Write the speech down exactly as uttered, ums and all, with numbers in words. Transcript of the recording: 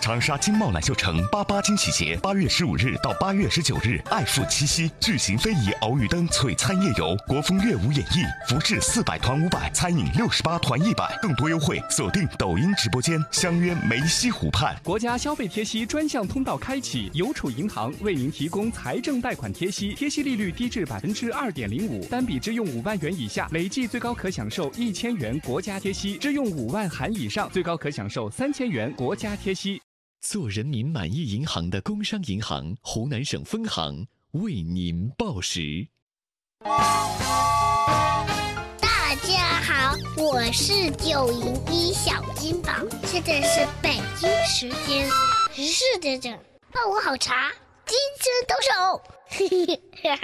长沙金茂揽秀城八八惊喜节，八月十五日到八月十九日，爱富七夕巨型非遗偶遇灯璀璨夜游，国风乐舞演绎，服饰四百团五百，餐饮六十八团一百，更多优惠锁定抖音直播间，相约梅溪湖畔。 国家消费贴息专项通道开启，邮储银行为您提供财政贷款贴息，贴息利率低至百分之二点零五，单笔支用五万元以下，累计最高可享受一千元国家贴息；支用五万含以上，最高可享受三千元国家贴息。 做人民满意银行的工商银行湖南省分行为您报时。 大家好，我是九零一小金宝，现在是北京时间十四点整，帮我好茶，金针抖手。